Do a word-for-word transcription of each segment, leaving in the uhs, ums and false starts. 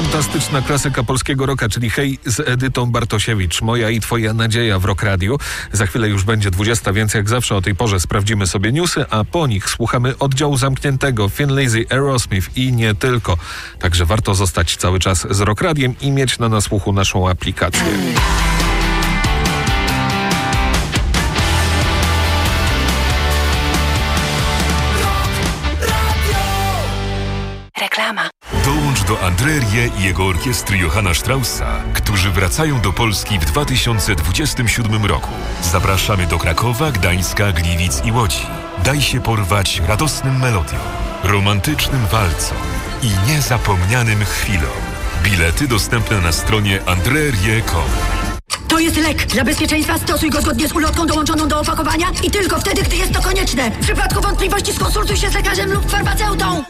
Fantastyczna klasyka polskiego rocka, czyli Hej z Edytą Bartosiewicz. Moja i twoja nadzieja w Rock Radio. Za chwilę już będzie dwudziesta, więc jak zawsze o tej porze sprawdzimy sobie newsy, a po nich słuchamy oddziału zamkniętego Thin Lizzy, Aerosmith i nie tylko. Także warto zostać cały czas z Rock Radiem i mieć na nasłuchu naszą aplikację. Reklama. Dołącz do Andrerie i jego orkiestry Johanna Straussa, którzy wracają do Polski w dwa tysiące dwudziestym siódmym roku. Zapraszamy do Krakowa, Gdańska, Gliwic i Łodzi. Daj się porwać radosnym melodiom, romantycznym walcom i niezapomnianym chwilom. Bilety dostępne na stronie andrerie kropka com. To jest lek. Dla bezpieczeństwa stosuj go zgodnie z ulotką dołączoną do opakowania i tylko wtedy, gdy jest to konieczne. W przypadku wątpliwości skonsultuj się z lekarzem lub farmaceutą.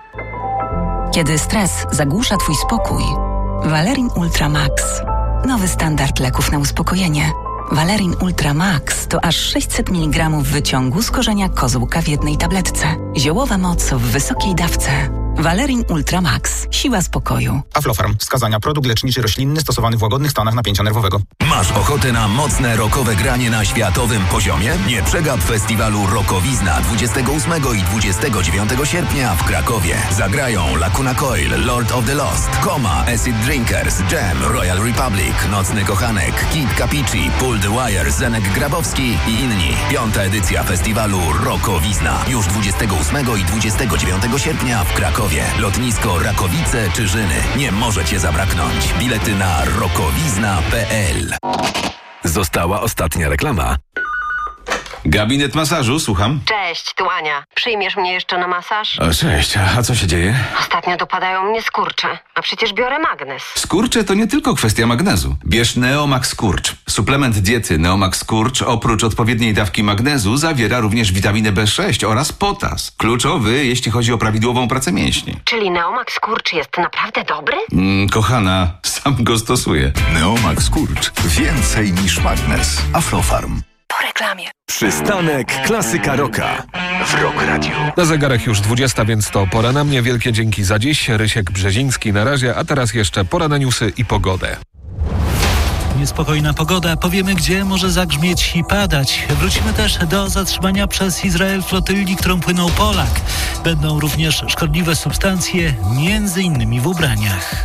Kiedy stres zagłusza twój spokój, Valerin Ultra Max. Nowy standard leków na uspokojenie. Valerin Ultra Max to aż sześćset miligramów wyciągu z korzenia kozłka w jednej tabletce. Ziołowa moc w wysokiej dawce. Valerin Ultra Max. Siła spokoju. Aflofarm. Wskazania. Produkt leczniczy roślinny stosowany w łagodnych stanach napięcia nerwowego. Masz ochotę na mocne rockowe granie na światowym poziomie? Nie przegap festiwalu Rockowizna dwudziestego ósmego i dwudziestego dziewiątego sierpnia w Krakowie. Zagrają Lacuna Coil, Lord of the Lost, Coma, Acid Drinkers, Jam, Royal Republic, Nocny Kochanek, Kid Kapici, Pull the Wire, Zenek Grabowski i inni. Piąta edycja festiwalu Rockowizna. Już dwudziestego ósmego i dwudziestego dziewiątego sierpnia w Krakowie. Lotnisko Rakowice-Czyżyny. Nie może cię zabraknąć. Bilety na rockowizna kropka p l. Została ostatnia reklama. Gabinet masażu, słucham. Cześć, tu Ania. Przyjmiesz mnie jeszcze na masaż? O, cześć, a co się dzieje? Ostatnio dopadają mnie skurcze, a przecież biorę magnes. Skurcze to nie tylko kwestia magnezu. Bierz Neomax Skurcz. Suplement diety Neomax Skurcz oprócz odpowiedniej dawki magnezu zawiera również witaminę B sześć oraz potas. Kluczowy, jeśli chodzi o prawidłową pracę mięśni. Czyli Neomax Skurcz jest naprawdę dobry? Mm, kochana, sam go stosuję. Neomax Skurcz. Więcej niż magnes. Aflofarm. Po reklamie. Przystanek Klasyka Rocka w Rock Radio. Na zegarach już dwudziesta, więc to pora na mnie. Wielkie dzięki za dziś. Rysiek Brzeziński na razie, a teraz jeszcze pora na newsy i pogodę. Niespokojna pogoda. Powiemy, gdzie może zagrzmieć i padać. Wrócimy też do zatrzymania przez Izrael flotylli, którą płynął Polak. Będą również szkodliwe substancje, między innymi w ubraniach.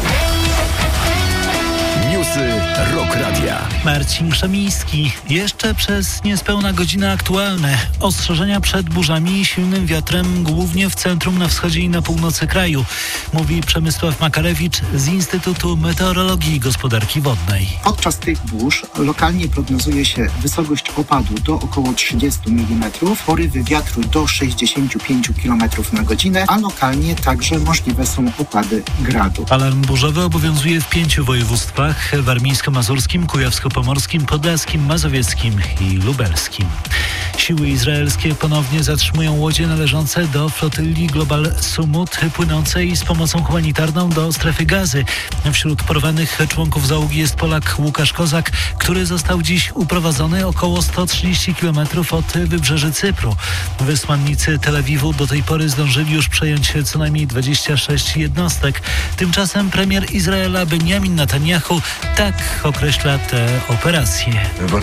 Newsy Rock Radia. Marcin Krzemiński. Jeszcze przez niespełna godzinę aktualne. Ostrzeżenia przed burzami i silnym wiatrem głównie w centrum, na wschodzie i na północy kraju. Mówi Przemysław Makarewicz z Instytutu Meteorologii i Gospodarki Wodnej. Podczas tych burz lokalnie prognozuje się wysokość opadu do około trzydziestu milimetrów, porywy wiatru do sześćdziesięciu pięciu kilometrów na godzinę, a lokalnie także możliwe są opady gradu. Alarm burzowy obowiązuje w pięciu województwach: warmińsko-mazurskim, kujawsko-pomorskim, podlaskim, mazowieckim i lubelskim. Siły izraelskie ponownie zatrzymują łodzie należące do flotylli Global Sumut, płynącej z pomocą humanitarną do strefy Gazy. Wśród porwanych członków załogi jest Polak Łukasz Kozak, który został dziś uprowadzony około sto trzydzieści kilometrów od wybrzeży Cypru. Wysłannicy Tel Awiwu do tej pory zdążyli już przejąć co najmniej dwadzieścia sześć jednostek. Tymczasem premier Izraela Benjamin Netanyahu tak określa te operacje.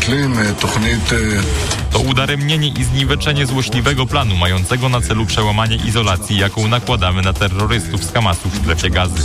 To udaremnienie i zniweczenie złośliwego planu mającego na celu przełamanie izolacji, jaką nakładamy na terrorystów z Hamasu w strefie Gazy.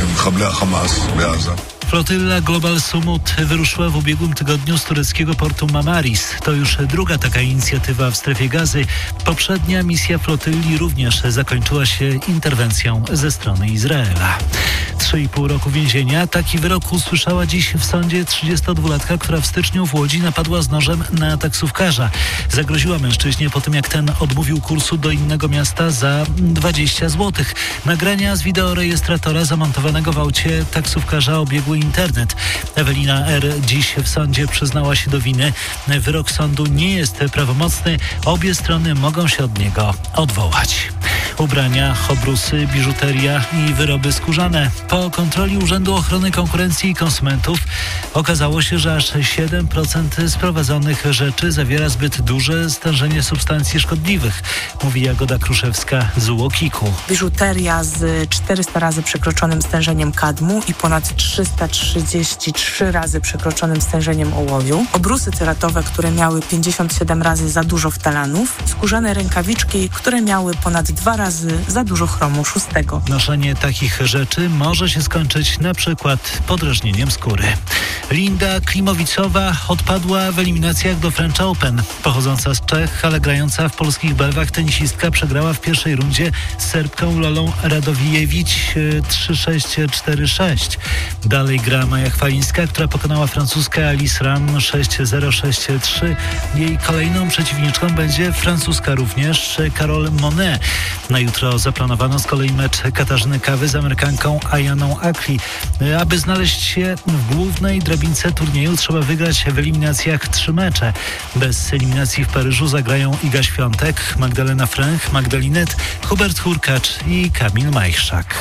Flotylla Global Sumut wyruszyła w ubiegłym tygodniu z tureckiego portu Mamaris. To już druga taka inicjatywa w strefie Gazy. Poprzednia misja flotylli również zakończyła się interwencją ze strony Izraela. Trzy i pół roku więzienia. Taki wyrok usłyszała dziś w sądzie trzydziestodwulatka, która w styczniu w Łodzi napadła z nożem na taksówkarza. Zagroziła mężczyźnie po tym, jak ten odmówił kursu do innego miasta za dwadzieścia złotych. Nagrania z wideorejestratora zamontowanego w aucie taksówkarza obiegły internet. Ewelina R. dziś w sądzie przyznała się do winy. Wyrok sądu nie jest prawomocny. Obie strony mogą się od niego odwołać. ubrania, obrusy, biżuteria i wyroby skórzane. Po kontroli Urzędu Ochrony Konkurencji i Konsumentów okazało się, że aż siedem procent sprowadzonych rzeczy zawiera zbyt duże stężenie substancji szkodliwych, mówi Jagoda Kruszewska z U O K I K-u. Biżuteria z czterysta razy przekroczonym stężeniem kadmu i ponad trzysta trzydzieści trzy razy przekroczonym stężeniem ołowiu, obrusy ceratowe, które miały pięćdziesiąt siedem razy za dużo ftalanów, skórzane rękawiczki, które miały ponad dwa razy za dużo chromu szóstego. Noszenie takich rzeczy może się skończyć na przykład podrażnieniem skóry. Linda Klimowicowa odpadła w eliminacjach do French Open. Pochodząca z Czech, ale grająca w polskich barwach tenisistka przegrała w pierwszej rundzie z Serbką Lolą Radowijewicz trzy sześć cztery sześć. Dalej gra Maja Chwalińska, która pokonała francuskę Alice Ram sześć zero sześć trzy. Jej kolejną przeciwniczką będzie francuska również Carole Monet. Na jutro zaplanowano z kolei mecz Katarzyny Kawy z Amerykanką Ayaną Akli. Aby znaleźć się w głównej drabince turnieju, trzeba wygrać w eliminacjach trzy mecze. Bez eliminacji w Paryżu zagrają Iga Świątek, Magdalena Fręch, Magdalinet, Hubert Hurkacz i Kamil Majchrzak.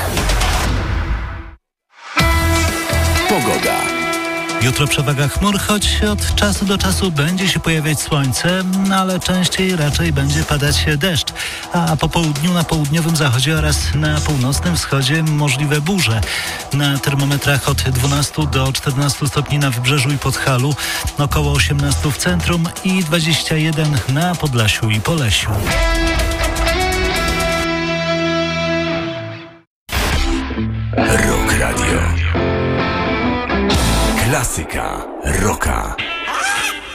Pogoda. Jutro przewaga chmur, choć od czasu do czasu będzie się pojawiać słońce, ale częściej raczej będzie padać deszcz. A po południu na południowym zachodzie oraz na północnym wschodzie możliwe burze. Na termometrach od dwunastu do czternastu stopni na Wybrzeżu i Podhalu, około osiemnastu w centrum i dwadzieścia jeden na Podlasiu i Polesiu. Rock Radio. Klasyka rocka.